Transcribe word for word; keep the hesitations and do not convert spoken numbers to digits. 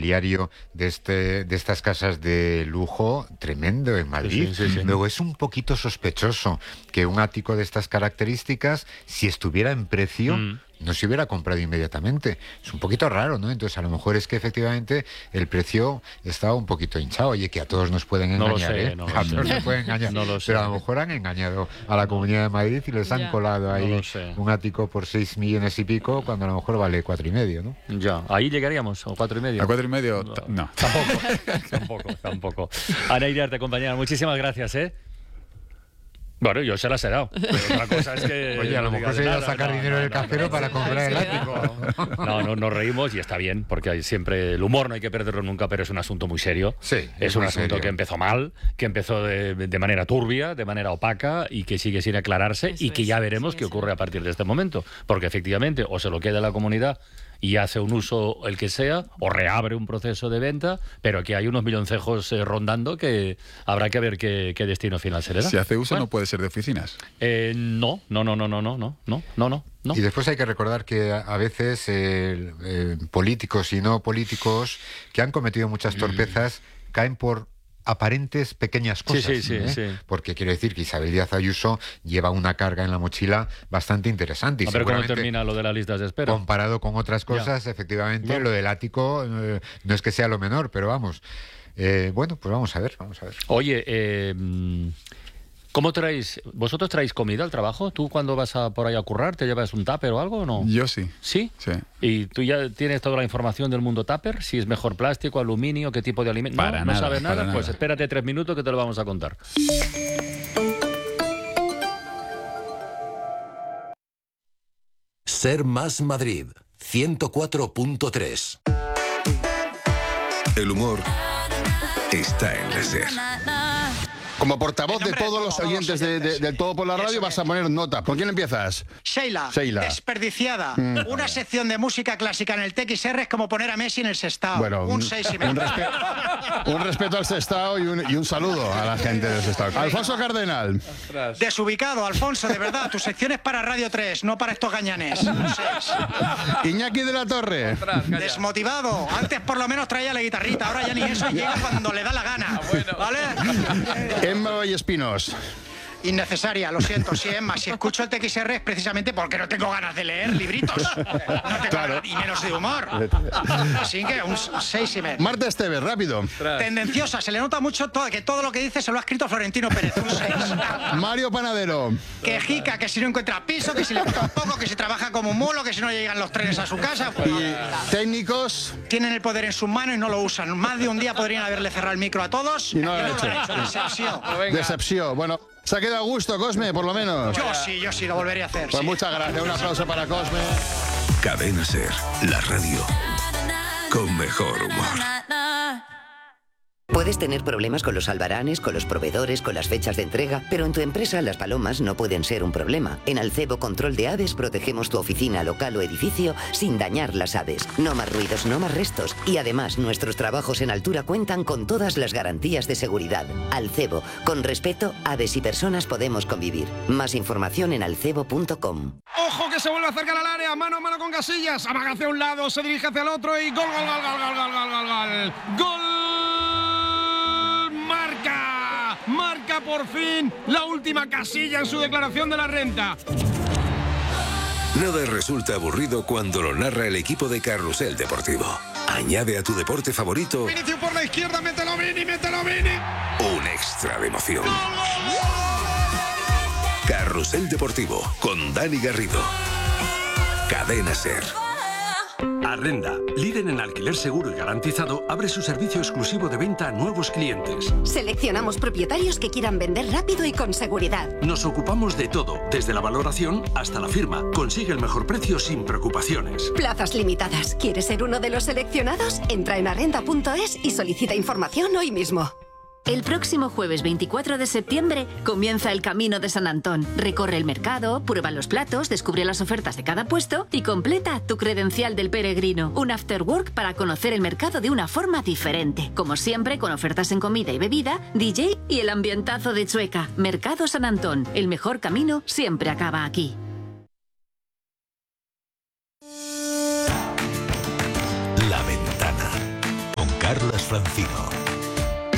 mobiliario de este de estas casas de lujo tremendo en Madrid. Sí, sí, sí. Luego es un poquito sospechoso que un ático de estas características, si estuviera en precio, mm. no se hubiera comprado inmediatamente. Es un poquito raro, ¿no? Entonces a lo mejor es que efectivamente el precio está un poquito hinchado. Oye, que a todos nos pueden engañar, no lo sé, ¿eh? No lo a sé. todos nos pueden engañar. No lo sé. Pero a lo mejor han engañado a la Comunidad de Madrid y les han ya. colado ahí no lo sé. un ático por seis millones y pico, cuando a lo mejor vale cuatro y medio, ¿no? Ya, ahí llegaríamos, o cuatro y medio. ¿A cuatro y medio? No. no. Tampoco, tampoco, tampoco. Ana Iriarte, compañera, muchísimas gracias, ¿eh? Bueno, yo se las he dado. Pero otra cosa es que... Oye, a lo no mejor digas se iba a nada. sacar No, dinero no, del no, cajero no, para no, comprar el no, ático. No, no, nos reímos y está bien, porque hay siempre el humor, no hay que perderlo nunca, pero es un asunto muy serio. Sí, es, es un muy asunto serio. que empezó mal, que empezó de, de manera turbia, de manera opaca y que sigue sin aclararse. Eso y que es, ya veremos sí, qué sí. ocurre a partir de este momento. Porque efectivamente o se lo queda la comunidad y hace un uso el que sea, o reabre un proceso de venta, pero aquí hay unos milloncejos eh, rondando que habrá que ver qué, qué destino final se le da. Si hace uso, Bueno. no puede ser de oficinas. Eh, no, no, no, no, no, no, no, no, no, no, no. Y después hay que recordar que a, a veces eh, eh, políticos y no políticos que han cometido muchas torpezas mm. caen por aparentes pequeñas cosas, sí, sí, ¿eh? sí. Porque quiero decir que Isabel Díaz Ayuso lleva una carga en la mochila bastante interesante. Y A ver cómo seguramente, termina lo de las listas de espera. comparado con otras cosas, ya. efectivamente, ya. lo del ático eh, no es que sea lo menor, pero vamos. Eh, bueno, pues vamos a ver, vamos a ver. Oye, eh, ¿cómo traéis? ¿Vosotros traéis comida al trabajo? ¿Tú cuando vas a, por ahí a currar te llevas un tupper o algo o no? Yo sí. ¿Sí? Sí. ¿Y tú ya tienes toda la información del mundo tupper? Si es mejor plástico, aluminio, qué tipo de alimento. Para ¿No, nada, ¿No sabes nada? para Pues nada. espérate tres minutos que te lo vamos a contar. Ser Más Madrid, ciento cuatro punto tres. El humor está en la SER. Como portavoz de todos los oyentes de, de, del Todo por la Radio vas a poner nota. ¿Con quién empiezas? Sheila, Sheila. desperdiciada. Mm. Una sección de música clásica en el T X R es como poner a Messi en el Sestao. Bueno, un seis y medio. Un, respe un respeto al Sestao y un, y un saludo a la gente del Sestao. Alfonso Cardenal. Desubicado, Alfonso, de verdad. Tu sección es para Radio tres, no para estos gañanes. Un seis. Iñaki de la Torre. Desmotivado. Antes por lo menos traía la guitarrita, ahora ya ni eso, llega cuando le da la gana. ¿Vale? Emma Vallespinos. Innecesaria, lo siento, sí, Emma. Si escucho el T X R es precisamente porque no tengo ganas de leer libritos. No tengo Claro. ganas, y menos de humor. Así que un seis y medio. Marta Esteves, rápido. Tendenciosa, se le nota mucho todo, que todo lo que dice se lo ha escrito Florentino Pérez. Un seis. Mario Panadero. Quejica, que si no encuentra piso, que si le gusta un poco, que si trabaja como un mulo, que si no llegan los trenes a su casa. Pues, Y técnicos. tienen el poder en sus manos y no lo usan. Más de un día podrían haberle cerrado el micro a todos. Y no lo han han hecho. Decepción. Decepción. Bueno, se ha quedado a gusto, Cosme, por lo menos. Yo sí, yo sí, lo volvería a hacer. Pues sí. muchas gracias. Un aplauso para Cosme. Cadena SER, la radio con mejor humor. Puedes tener problemas con los albaranes, con los proveedores, con las fechas de entrega, pero en tu empresa las palomas no pueden ser un problema. En Alcebo Control de Aves protegemos tu oficina, local o edificio sin dañar las aves. No más ruidos, no más restos. Y además, nuestros trabajos en altura cuentan con todas las garantías de seguridad. Alcebo, con respeto, aves y personas podemos convivir. Más información en alcebo punto com. ¡Ojo que se vuelve a acercar al área! Mano a mano con Casillas. Amaga hacia un lado, se dirige hacia el otro y gol, gol, gol, gol, gol, gol, gol, gol, gol. ¡Gol! Marca, marca por fin la última Casilla en su declaración de la renta. Nada resulta aburrido cuando lo narra el equipo de Carrusel Deportivo. Añade a tu deporte favorito Vinicius por la izquierda, mételo Vini, mételo Vini. un extra de emoción. Carrusel Deportivo con Dani Garrido. Cadena SER. Arrenda, líder en alquiler seguro y garantizado, abre su servicio exclusivo de venta a nuevos clientes. Seleccionamos propietarios que quieran vender rápido y con seguridad. Nos ocupamos de todo, desde la valoración hasta la firma. Consigue el mejor precio sin preocupaciones. Plazas limitadas. ¿Quieres ser uno de los seleccionados? Entra en arrenda punto es y solicita información hoy mismo. El próximo jueves veinticuatro de septiembre comienza el Camino de San Antón. Recorre el mercado, prueba los platos, descubre las ofertas de cada puesto y completa tu credencial del peregrino. Un after work para conocer el mercado de una forma diferente. Como siempre, con ofertas en comida y bebida, D J y el ambientazo de Chueca. Mercado San Antón. El mejor camino siempre acaba aquí. La Ventana, Carlas Francino.